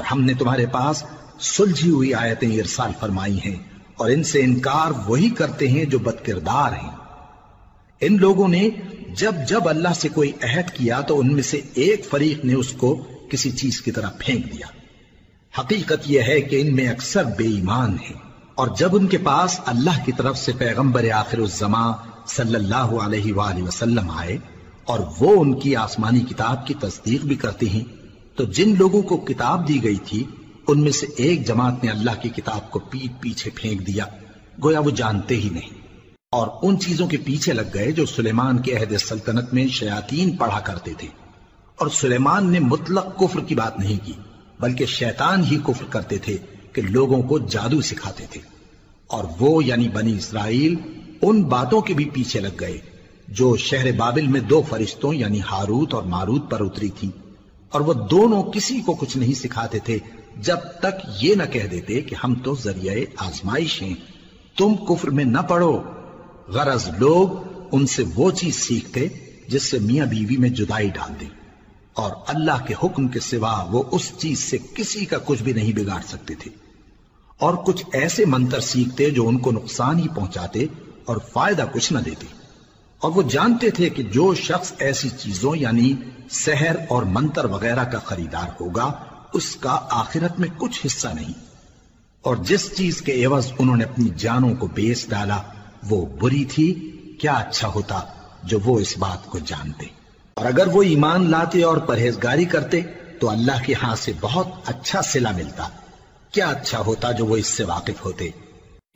ہم نے تمہارے پاس سلجھی ہوئی آیتیں ارسال فرمائی ہیں، اور ان سے انکار وہی کرتے ہیں جو بد کردار ہیں۔ ان لوگوں نے جب جب اللہ سے کوئی عہد کیا تو ان میں سے ایک فریق نے اس کو کسی چیز کی طرح پھینک دیا۔ حقیقت یہ ہے کہ ان میں اکثر بے ایمان ہیں، اور جب ان کے پاس اللہ کی طرف سے پیغمبر آخر الزماں صلی اللہ علیہ وآلہ وسلم آئے اور وہ ان کی آسمانی کتاب کی تصدیق بھی کرتے ہیں، تو جن لوگوں کو کتاب دی گئی تھی ان میں سے ایک جماعت نے اللہ کی کتاب کو پیٹ پیچھے پھینک دیا، گویا وہ جانتے ہی نہیں، اور ان چیزوں کے پیچھے لگ گئے جو سلیمان کے عہد سلطنت میں شیاطین پڑھا کرتے تھے۔ اور سلیمان نے مطلق کفر کی بات نہیں کی، بلکہ شیطان ہی کفر کرتے تھے کہ لوگوں کو جادو سکھاتے تھے، اور وہ یعنی بنی اسرائیل ان باتوں کے بھی پیچھے لگ گئے جو شہر بابل میں دو فرشتوں یعنی ہاروت اور ماروت پر اتری تھی، اور وہ دونوں کسی کو کچھ نہیں سکھاتے تھے جب تک یہ نہ کہہ دیتے کہ ہم تو ذریعہ آزمائش ہیں، تم کفر میں نہ پڑو۔ غرض لوگ ان سے وہ چیز سیکھتے جس سے میاں بیوی میں جدائی ڈال دیں، اور اللہ کے حکم کے سوا وہ اس چیز سے کسی کا کچھ بھی نہیں بگاڑ سکتے تھے، اور کچھ ایسے منتر سیکھتے جو ان کو نقصان ہی پہنچاتے اور فائدہ کچھ نہ دیتے، اور وہ جانتے تھے کہ جو شخص ایسی چیزوں یعنی سحر اور منتر وغیرہ کا خریدار ہوگا اس کا آخرت میں کچھ حصہ نہیں، اور جس چیز کے عوض انہوں نے اپنی جانوں کو بیچ ڈالا وہ بری تھی، کیا اچھا ہوتا جو وہ اس بات کو جانتے۔ اور اگر وہ ایمان لاتے اور پرہیزگاری کرتے تو اللہ کے ہاں سے بہت اچھا صلہ ملتا، کیا اچھا ہوتا جو وہ اس سے واقف ہوتے۔